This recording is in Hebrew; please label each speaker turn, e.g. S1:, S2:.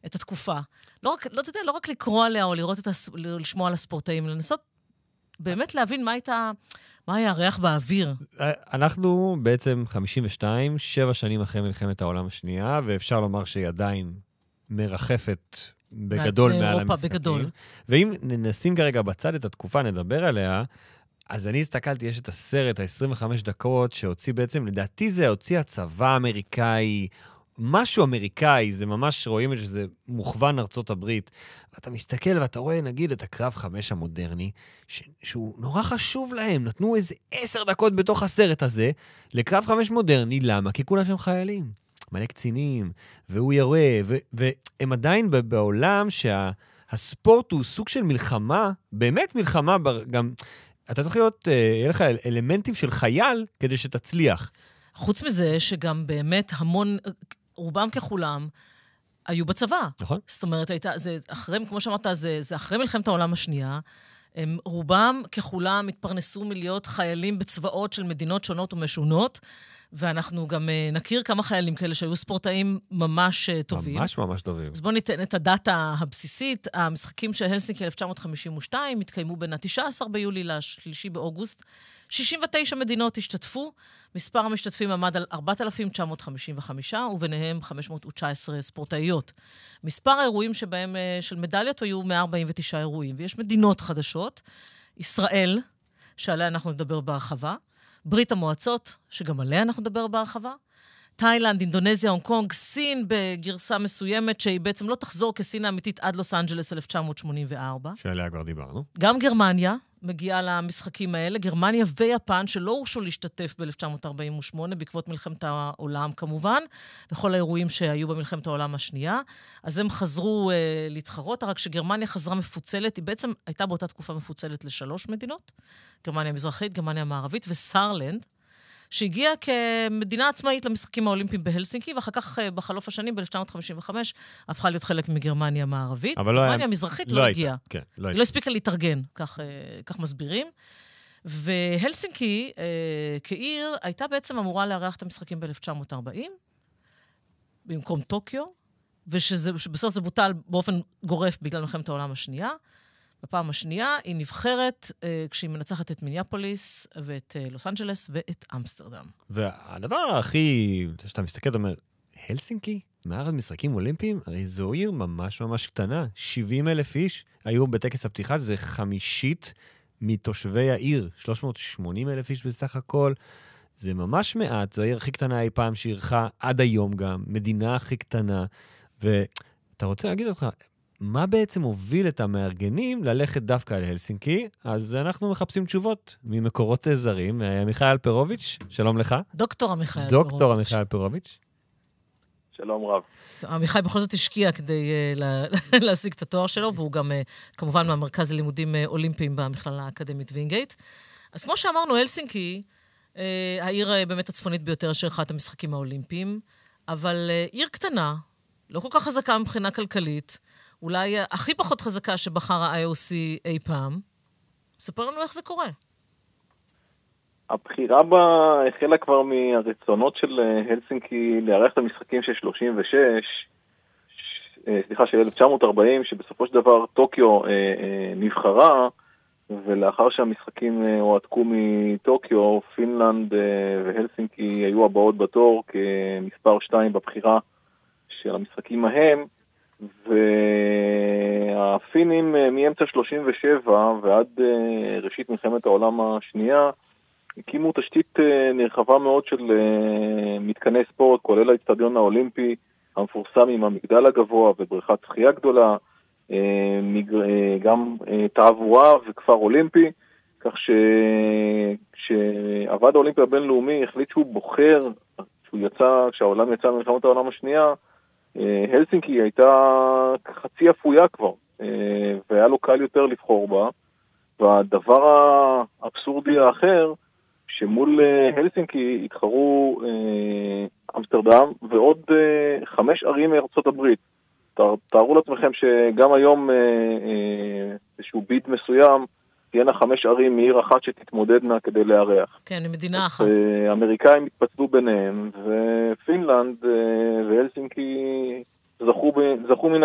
S1: את התקופה. לא רק לקרוא עליה או לשמוע על הספורטאים, לנסות באמת להבין מה היה הריח באוויר.
S2: אנחנו בעצם 52, 7 שנים אחרי מלחמת העולם השנייה, ואפשר לומר שהיא עדיין מרחפת בגדול מעל המשחקים. בגדול. ואם נשים כרגע בצד את התקופה, נדבר עליה, אז אני הסתכלתי, יש את הסרט, ה-25 דקות, שהוציא בעצם, לדעתי זה הוציא הצבא האמריקאי, משהו אמריקאי, זה ממש רואים את שזה מוכוון ארצות הברית, ואתה מסתכל ואתה רואה, נגיד, את הקרב 5 המודרני, שהוא נורא חשוב להם, נתנו איזה 10 דקות בתוך הסרט הזה, לקרב 5 מודרני, למה? כי כולם שם חיילים, מלא קצינים, והוא יורה, והם עדיין בעולם שהספורט הוא סוג של מלחמה, באמת מלחמה, גם אתה צריך להיות, יהיה לך אלמנטים של חייל כדי שתצליח.
S1: חוץ מזה שגם באמת המון, רובם ככולם, היו בצבא.
S2: נכון.
S1: זאת אומרת, זה אחרי, כמו שאמרת, זה אחרי מלחמת העולם השנייה, רובם ככולם התפרנסו מלהיות חיילים בצבאות של מדינות שונות ומשונות, ואנחנו גם נכיר כמה חיילים כאלה שהיו ספורטאים ממש טובים.
S2: ממש ממש טובים.
S1: אז בואו ניתן את הדאטה הבסיסית. המשחקים של הלסינקי 1952 התקיימו בין ה-19 ביולי ל-3 באוגוסט. 69 מדינות השתתפו, מספר המשתתפים עמד על 4,955, וביניהם 519 ספורטאיות. מספר האירועים שבהם של מדליות היו 149 אירועים, ויש מדינות חדשות, ישראל, שעליה אנחנו נדבר בהרחבה, ברית המועצות, שגם עליה אנחנו נדבר בהרחבה, תאילנד, אינדונזיה, הונג קונג, סין בגרסה מסוימת, שהיא בעצם לא תחזור כסין האמיתית עד לוס אנג'לס 1984.
S2: שעליה כבר דיברנו.
S1: גם גרמניה מגיעה למשחקים האלה, גרמניה ויפן, שלא הורשו להשתתף ב-1948, בעקבות מלחמת העולם כמובן, וכל האירועים שהיו במלחמת העולם השנייה. אז הם חזרו להתחרות, רק שגרמניה חזרה מפוצלת, היא בעצם הייתה באותה תקופה מפוצלת ל3 מדינות, גרמניה המזרחית, גרמניה המערבית וסארלנד, שהגיעה כמדינה עצמאית למשחקים האולימפיים בהלסינקי, ואחר כך בחלוף השנים, ב-1955, הפכה להיות חלק מגרמניה המערבית. גרמניה המזרחית לא הגיעה.
S2: כן,
S1: היא לא הספיקה להתארגן, כך מסבירים. והלסינקי, כעיר, הייתה בעצם אמורה לארח את המשחקים ב-1940, במקום טוקיו, ושבסוף זה בוטל באופן גורף בגלל מלחמת העולם השנייה. בפעם השנייה היא נבחרת כשהיא מנצחת את מיניאפוליס ואת לוס אנג'לס ואת אמסטרדם.
S2: והדבר הכי, שאתה מסתכל, אתה אומר, הלסינקי, מארץ משחקים אולימפיים, הרי זו עיר ממש ממש קטנה, 70,000 איש היו בטקס הפתיחה, זה 1/5 מתושבי העיר, 380,000 איש בסך הכל, זה ממש מעט, זו העיר הכי קטנה אי פעם שעירכה עד היום גם, מדינה הכי קטנה, ואתה רוצה להגיד אותך, מה בעצם הוביל את המארגנים ללכת דווקא להלסינקי? אז אנחנו מחפשים תשובות ממקורות זרים. מיכאל אלפרוביץ', שלום לך.
S1: דוקטור עמיחי אלפרוביץ'.
S2: דוקטור עמיחי אלפרוביץ'.
S3: שלום רב.
S1: עמיחי בכל זאת השקיע כדי להשיג את התואר שלו, והוא גם כמובן מהמרכז ללימודים אולימפיים במכללה האקדמית וינגייט. אז כמו שאמרנו, הלסינקי, העיר באמת הצפונית ביותר שערכה את המשחקים האולימפיים, אבל עיר קטנה, לא כל כך חזקה מבחינה כלכלית, אולי הכי פחות חזקה שבחר ה-IOC אי פעם. ספר לנו איך זה קורה.
S3: הבחירה בה החלה כבר מהרצונות של הלסינקי לארח את המשחקים של 1940, שבסופו של דבר טוקיו נבחרה, ולאחר שהמשחקים הועתקו מטוקיו, פינלנד והלסינקי היו הבאות בתור כמספר 2 בבחירה של המשחקים ההם, והפינים מאמצע 37 ועד ראשית מלחמת העולם השנייה הקימו תשתית נרחבה מאוד של מתקני ספורט, כולל האצטדיון האולימפי המפורסם עם המגדל הגבוה ובריכת שחייה גדולה, גם תעבורה וכפר אולימפי, כך שכשהוועד האולימפי הבינלאומי החליט שהוא בוחר, כשהעולם יצא ממלחמת העולם השנייה, הלסינקי הייתה חצי אפויה כבר, והיה לו קל יותר לבחור בה. והדבר האבסורדי האחר, שמול הלסינקי התחרו אמסטרדם ועוד 5 ערים מארצות הברית. תארו לעצמכם שגם היום איזשהו ביט מסוים, תהיינה 5 ערים מעיר אחת שתתמודדנה כדי לארח.
S1: כן, מדינה אחת.
S3: האמריקאים התפצלו ביניהם, ופינלנד והלסינקי זכו מן